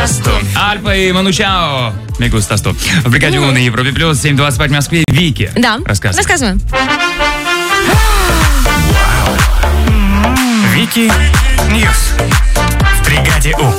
Густасту. Альфа и Манучао. Ми Густасту. В бригаде на Европе плюс 7:25 в Москве. Вики. Да. Рассказываем. Вики Ньюс в бригаде У.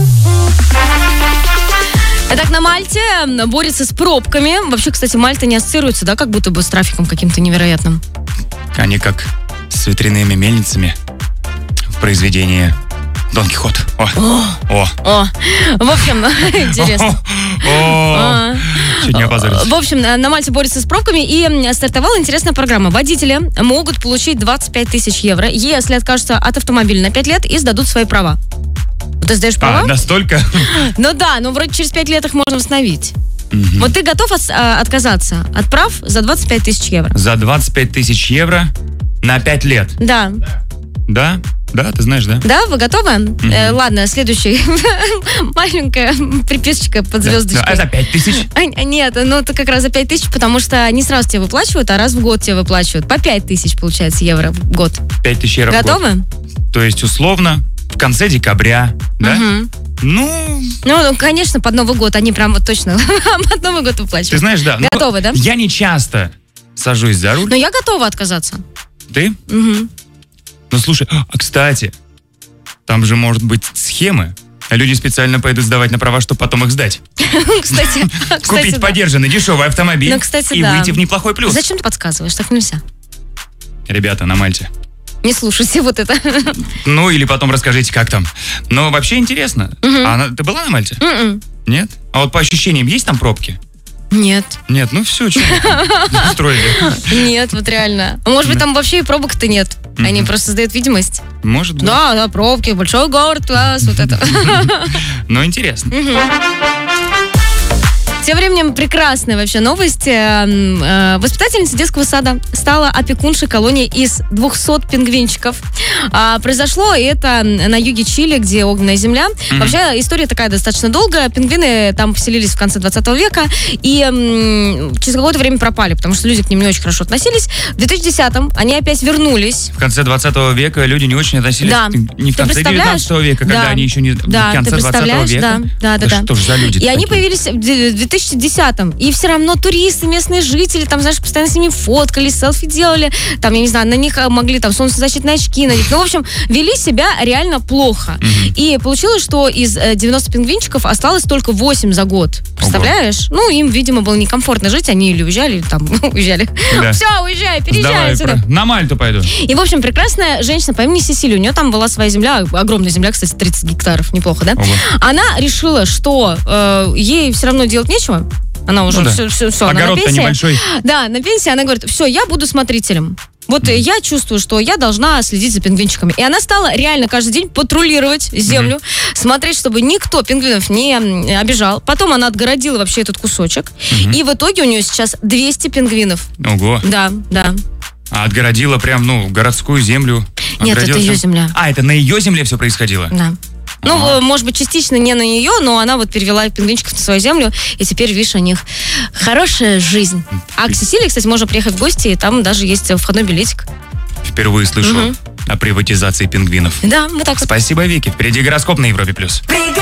Итак, на Мальте борется с пробками. Вообще, кстати, Мальта не ассоциируется, да, как будто бы с трафиком каким-то невероятным. Они как с ветряными мельницами в произведении Дон Кихот. О. В общем, интересно. Чуть не опозорился. В общем, на Мальте борется с пробками, и стартовала интересная программа. Водители могут получить 25 тысяч евро, если откажутся от автомобиля на 5 лет и сдадут свои права. Ты сдаешь права? Настолько? Ну да, но вроде через 5 лет их можно восстановить. Вот ты готов отказаться от прав за 25 тысяч евро? За 25 тысяч евро на 5 лет? Да. Да? Да, ты знаешь, да? Да, вы готовы? Ладно, следующий. Маленькая приписочка под звездочкой. А за 5 тысяч? Нет, ну это как раз за 5 тысяч, потому что не сразу тебе выплачивают, а раз в год тебе выплачивают. По 5 тысяч, получается, евро в год. 5 тысяч евро готовы? в год. То есть, условно, в конце декабря, да? Ну, конечно, под Новый год. Они прям вот точно под Новый год выплачивают. Ты знаешь, да. Готовы, да? Я не часто сажусь за руль. Но я готова отказаться. Ты? Ну, слушай, кстати, там же может быть схемы. Люди специально пойдут сдавать на права, чтобы потом их сдать. Кстати, купить подержанный дешевый автомобиль и выйти в неплохой плюс. Зачем ты подсказываешь? Так нельзя. Ребята, на Мальте. Не слушайте вот это. Ну, или потом расскажите, как там. Но вообще интересно. Ты была на Мальте? Нет? А вот по ощущениям, есть там пробки? Нет. Нет, ну все, что устроили. Нет, вот реально. Может быть, там вообще и пробок-то нет. Они просто создают видимость. Может быть. Да, пробки, большой город, класс, вот это. Ну, интересно. Тем временем прекрасная вообще новость. Воспитательница детского сада стала опекуншей колонии из 200 пингвинчиков. Произошло это на юге Чили, где огненная земля. Вообще история такая достаточно долгая. Пингвины там поселились в конце 20 века и через какое-то время пропали, потому что люди к ним не очень хорошо относились. В 2010-м они опять вернулись. В конце 20 века люди не очень относились не в конце 19 века, когда они еще не в конце 20 века. Да. Что ж за люди? И они появились в 2010-м. И все равно туристы, местные жители, там, знаешь, постоянно с ними фоткались, селфи делали, там, я не знаю, на них могли там солнцезащитные очки надеть. Ну, в общем, вели себя реально плохо. И получилось, что из 90 пингвинчиков осталось только 8 за год. Представляешь? Ну, им, видимо, было некомфортно жить, они или уезжали, или там, уезжали. Да. Все, уезжай, переезжай отсюда. На Мальту пойду. И, в общем, прекрасная женщина по имени Сесилия, у нее там была своя земля, огромная земля, кстати, 30 гектаров, неплохо, да? Она решила, что ей все равно делать нечего. Она уже все, она на пенсии. Небольшой. Да, на пенсии она говорит, все, я буду смотрителем. Вот я чувствую, что я должна следить за пингвинчиками. И она стала реально каждый день патрулировать землю, смотреть, чтобы никто пингвинов не обижал. Потом она отгородила вообще этот кусочек. И в итоге у нее сейчас 200 пингвинов. Ого. Да. А отгородила прям, городскую землю? Нет, это ее земля. Это на ее земле все происходило? Да. Ну, может быть, частично не на нее, но она вот перевела пингвинчиков на свою землю, и теперь, видишь, у них хорошая жизнь. А к Сесилии, кстати, можно приехать в гости, и там даже есть входной билетик. Впервые слышу о приватизации пингвинов. Да, мы так. Спасибо, Вики. Впереди гороскоп на Европе+.